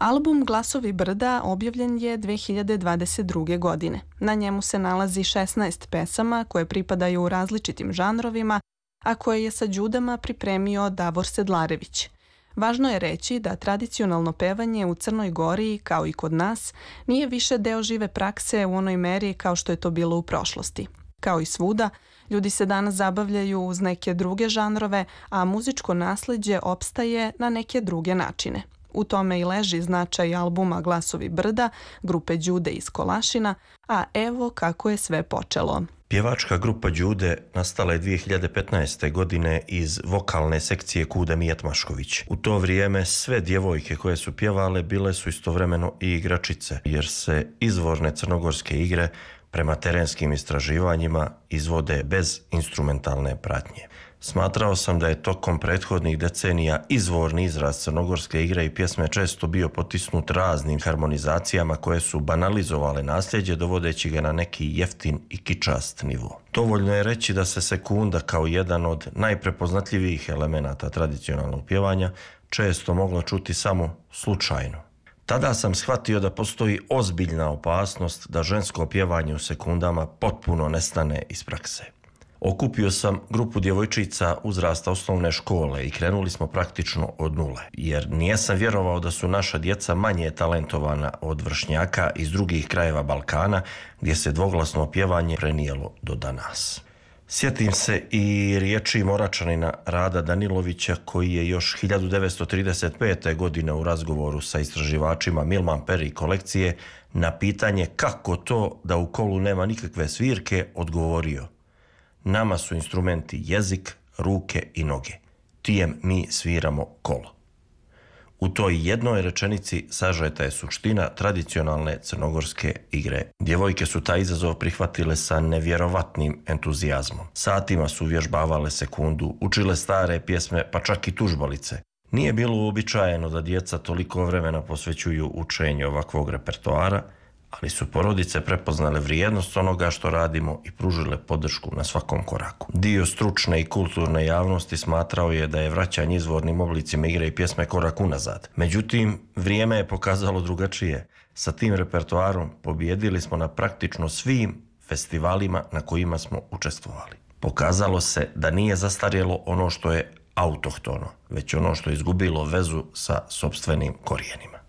Album Glasovi brda objavljen je 2022. godine. Na njemu se nalazi 16 pesama koje pripadaju različitim žanrovima, a koje je sa Đudama pripremio Davor Sedlarević. Važno je reći da tradicionalno pevanje u Crnoj Gori, kao i kod nas, nije više deo žive prakse u onoj meri kao što je to bilo u prošlosti. Kao i svuda, ljudi se danas zabavljaju uz neke druge žanrove, a muzičko nasleđe opstaje na neke druge načine. U tome i leži značaj albuma Glasovi brda, grupe Đude iz Kolašina, a evo kako je sve počelo. Pjevačka grupa Đude nastala je 2015. godine iz vokalne sekcije Kude Mijat Mašković. U to vrijeme sve djevojke koje su pjevale bile su istovremeno i igračice, jer se izvorne crnogorske igre prema terenskim istraživanjima izvode bez instrumentalne pratnje. Smatrao sam da je tokom prethodnih decenija izvorni izraz crnogorske igre i pjesme često bio potisnut raznim harmonizacijama koje su banalizovale nasljeđe, dovodeći ga na neki jeftin i kičast nivo. Dovoljno je reći da se sekunda kao jedan od najprepoznatljivijih elemenata tradicionalnog pjevanja često mogla čuti samo slučajno. Tada sam shvatio da postoji ozbiljna opasnost da žensko pjevanje u sekundama potpuno nestane iz prakse. Okupio sam grupu djevojčica uzrasta osnovne škole i krenuli smo praktično od nule, jer nijesam vjerovao da su naša djeca manje talentovana od vršnjaka iz drugih krajeva Balkana, gdje se dvoglasno pjevanje prenijelo do danas. Sjetim se i riječi Moračanina Rada Danilovića, koji je još 1935. godine u razgovoru sa istraživačima Milman Perry kolekcije na pitanje kako to da u kolu nema nikakve svirke odgovorio: nama su instrumenti jezik, ruke i noge. Tijem mi sviramo kolo. U toj jednoj rečenici sažeta je suština tradicionalne crnogorske igre. Djevojke su taj izazov prihvatile sa nevjerovatnim entuzijazmom. Satima su vježbavale sekundu, učile stare pjesme, pa čak i tužbalice. Nije bilo uobičajeno da djeca toliko vremena posvećuju učenju ovakvog repertoara, ali su porodice prepoznale vrijednost onoga što radimo i pružile podršku na svakom koraku. Dio stručne i kulturne javnosti smatrao je da je vraćanje izvornim oblicima igre i pjesme korak unazad. Međutim, vrijeme je pokazalo drugačije. Sa tim repertoarom pobijedili smo na praktično svim festivalima na kojima smo učestvovali. Pokazalo se da nije zastarjelo ono što je autohtono, već ono što je izgubilo vezu sa sopstvenim korijenima.